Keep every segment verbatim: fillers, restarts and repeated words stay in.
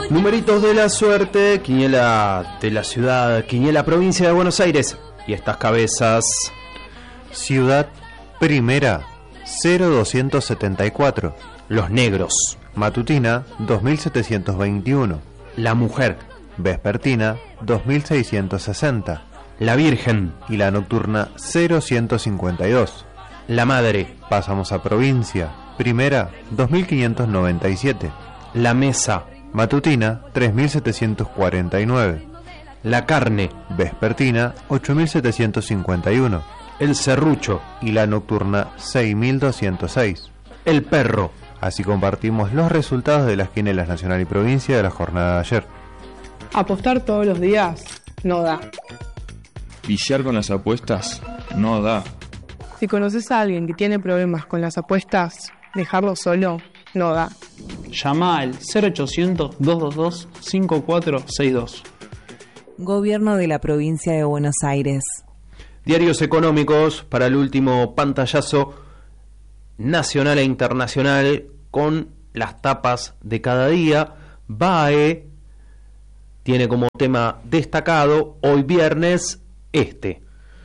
Numeritos de la suerte, quiniela de la ciudad, quiniela provincia de Buenos Aires. Y estas cabezas: Ciudad Primera, cero doscientos setenta y cuatro. Los negros. Matutina, dos mil setecientos veintiuno. La mujer. Vespertina, dos mil seiscientos sesenta. La virgen. Y la nocturna, cero ciento cincuenta y dos. La madre. Pasamos a provincia. Primera, dos mil quinientos noventa y siete. La mesa. Matutina, tres mil setecientos cuarenta y nueve. La carne. Vespertina, ocho mil setecientos cincuenta y uno. El serrucho. Y la nocturna, seis mil doscientos seis. El perro. Así compartimos los resultados de las quinielas nacional y provincia de la jornada de ayer. Apostar todos los días no da. Viciar con las apuestas no da. Si conoces a alguien que tiene problemas con las apuestas, dejarlo solo no da. Llama al cero ochocientos, dos dos dos, cinco cuatro seis dos. Gobierno de la provincia de Buenos Aires. Diarios económicos para el último pantallazo nacional e internacional con las tapas de cada día. B A E tiene como tema destacado hoy viernes este.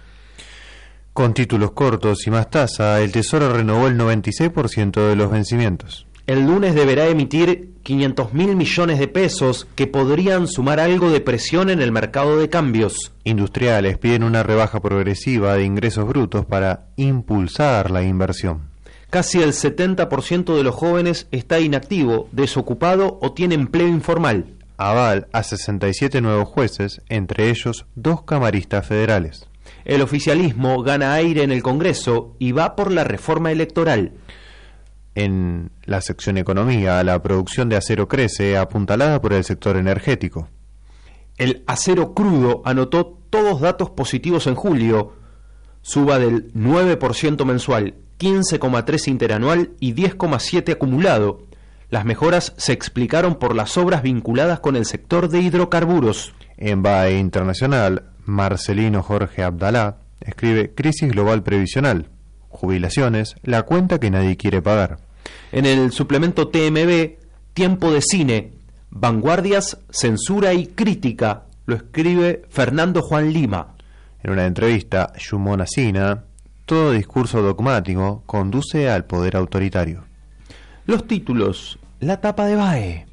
Con títulos cortos y más tasa, el Tesoro renovó el noventa y seis por ciento de los vencimientos. El lunes deberá emitir quinientos mil millones de pesos que podrían sumar algo de presión en el mercado de cambios. Industriales piden una rebaja progresiva de ingresos brutos para impulsar la inversión. Casi el setenta por ciento de los jóvenes está inactivo, desocupado o tiene empleo informal. Aval a sesenta y siete nuevos jueces, entre ellos dos camaristas federales. El oficialismo gana aire en el Congreso y va por la reforma electoral. En la sección Economía, la producción de acero crece, apuntalada por el sector energético. El acero crudo anotó todos datos positivos en julio, suba del nueve por ciento mensual, quince coma tres por ciento interanual y diez coma siete por ciento acumulado. Las mejoras se explicaron por las obras vinculadas con el sector de hidrocarburos. En B A E Internacional, Marcelino Jorge Abdalá escribe Crisis Global Previsional, jubilaciones, la cuenta que nadie quiere pagar. En el suplemento T M B, Tiempo de Cine, Vanguardias, Censura y Crítica, lo escribe Fernando Juan Lima. En una entrevista, Yumona Sina, todo discurso dogmático conduce al poder autoritario. Los títulos, la tapa de B A E.